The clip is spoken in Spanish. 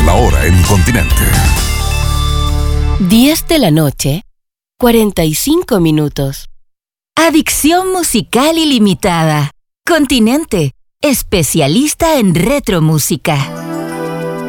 La hora en Continente. 10 de la noche, 45 minutos. Adicción musical ilimitada. Continente, especialista en retromúsica.